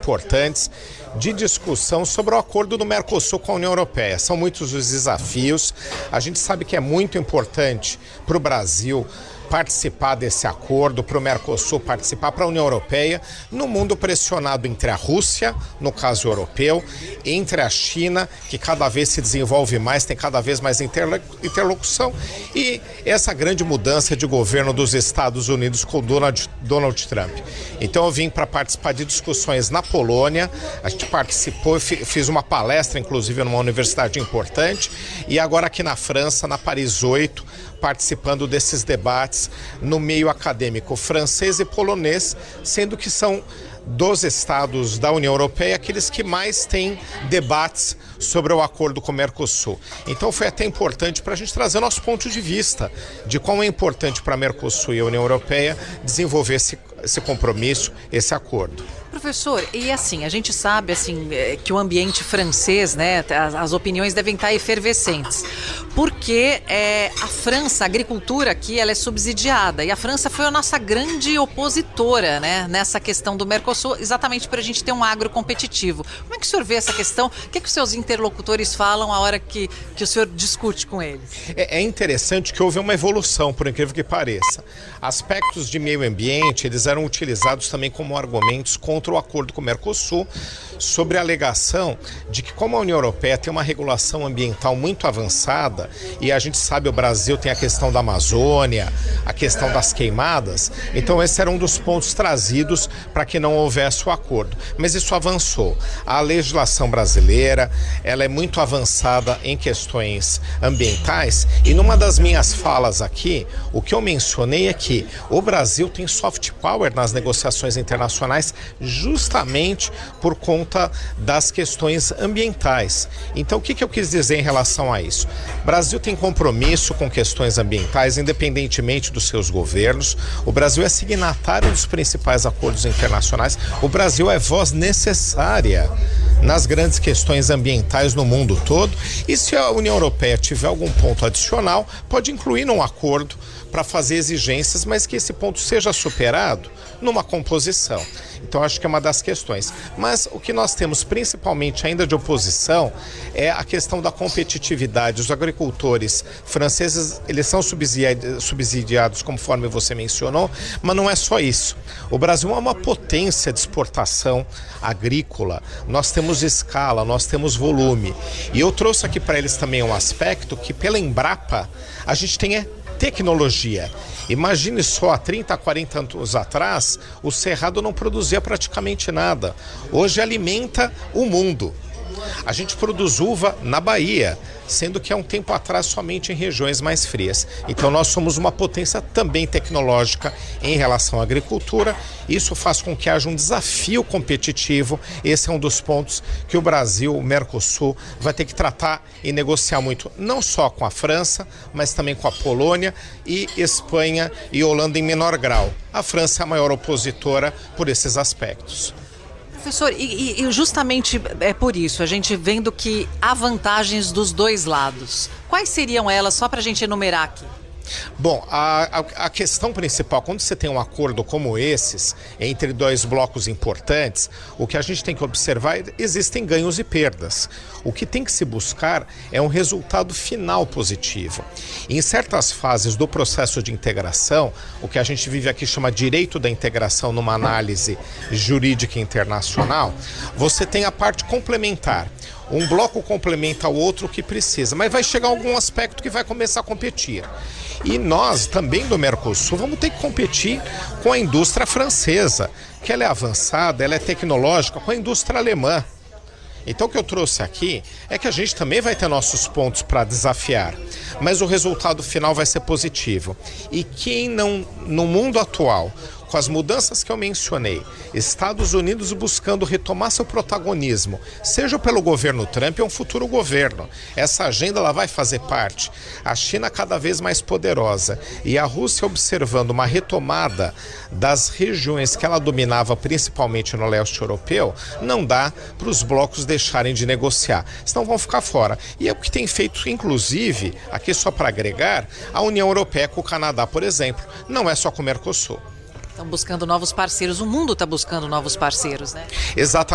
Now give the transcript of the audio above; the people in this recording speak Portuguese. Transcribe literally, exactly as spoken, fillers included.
importantes de discussão sobre o acordo do Mercosul com a União Europeia. São muitos os desafios. A gente sabe que é muito importante para o Brasil participar desse acordo, para o Mercosul participar, para a União Europeia, no mundo pressionado entre a Rússia, no caso europeu, entre a China, que cada vez se desenvolve mais, tem cada vez mais interlocução, e essa grande mudança de governo dos Estados Unidos com Donald, Donald Trump. Então eu vim para participar de discussões na Polônia, a gente participou, fiz uma palestra, inclusive, numa universidade importante, e agora aqui na França, na Paris oito, participando desses debates no meio acadêmico francês e polonês, sendo que são dos estados da União Europeia aqueles que mais têm debates sobre o acordo com o Mercosul. Então foi até importante para a gente trazer nosso ponto de vista de como é importante para a Mercosul e a União Europeia desenvolver esse, esse compromisso, esse acordo. Professor, e assim, a gente sabe assim, que o ambiente francês, né, as, as opiniões devem estar efervescentes, porque é, a França, a agricultura aqui, ela é subsidiada, e a França foi a nossa grande opositora, né, nessa questão do Mercosul, exatamente para a gente ter um agro competitivo. Como é que o senhor vê essa questão? O que, é que os seus interlocutores falam a hora que, que o senhor discute com eles? É, é interessante que houve uma evolução, por incrível que pareça. Aspectos de meio ambiente, eles eram utilizados também como argumentos contra o acordo com o Mercosul, sobre a alegação de que, como a União Europeia tem uma regulação ambiental muito avançada, e a gente sabe o Brasil tem a questão da Amazônia, a questão das queimadas, então esse era um dos pontos trazidos para que não houvesse o acordo. Mas isso avançou. A legislação brasileira, ela é muito avançada em questões ambientais, e numa das minhas falas aqui, o que eu mencionei é que o Brasil tem soft power nas negociações internacionais justamente por conta das questões ambientais. Então, o que, que eu quis dizer em relação a isso? O Brasil tem compromisso com questões ambientais, independentemente dos seus governos. O Brasil é signatário dos principais acordos internacionais. O Brasil é voz necessária nas grandes questões ambientais no mundo todo. E se a União Europeia tiver algum ponto adicional, pode incluir num acordo para fazer exigências, mas que esse ponto seja superado numa composição. Então, acho que é uma das questões. Mas o que nós temos principalmente ainda de oposição é a questão da competitividade. Os agricultores franceses, eles são subsidiados, conforme você mencionou, mas não é só isso. O Brasil é uma potência de exportação agrícola. Nós temos escala, nós temos volume. E eu trouxe aqui para eles também um aspecto que, pela Embrapa, a gente tem é tecnologia. Imagine só, há trinta, quarenta anos atrás, o Cerrado não produzia praticamente nada. Hoje alimenta o mundo. A gente produz uva na Bahia, sendo que há um tempo atrás somente em regiões mais frias. Então nós somos uma potência também tecnológica em relação à agricultura. Isso faz com que haja um desafio competitivo. Esse é um dos pontos que o Brasil, o Mercosul, vai ter que tratar e negociar muito, não só com a França, mas também com a Polônia e Espanha e Holanda em menor grau. A França é a maior opositora por esses aspectos. Professor, e, e justamente é por isso, a gente vendo que há vantagens dos dois lados. Quais seriam elas, só para a gente enumerar aqui? Bom, a, a, a questão principal, quando você tem um acordo como esses, entre dois blocos importantes, o que a gente tem que observar é que existem ganhos e perdas. O que tem que se buscar é um resultado final positivo. Em certas fases do processo de integração, o que a gente vive aqui chama direito da integração numa análise jurídica internacional, você tem a parte complementar. Um bloco complementa o outro que precisa, mas vai chegar algum aspecto que vai começar a competir. E nós, também do Mercosul, vamos ter que competir com a indústria francesa, que ela é avançada, ela é tecnológica, com a indústria alemã. Então o que eu trouxe aqui é que a gente também vai ter nossos pontos para desafiar, mas o resultado final vai ser positivo. E quem não, no mundo atual, com as mudanças que eu mencionei, Estados Unidos buscando retomar seu protagonismo, seja pelo governo Trump ou um futuro governo, essa agenda ela vai fazer parte. A China cada vez mais poderosa e a Rússia observando uma retomada das regiões que ela dominava, principalmente no leste europeu, não dá para os blocos deixarem de negociar, senão vão ficar fora. E é o que tem feito, inclusive, aqui só para agregar, a União Europeia com o Canadá, por exemplo, não é só com o Mercosul. Estão buscando novos parceiros, o mundo está buscando novos parceiros, né? Exatamente.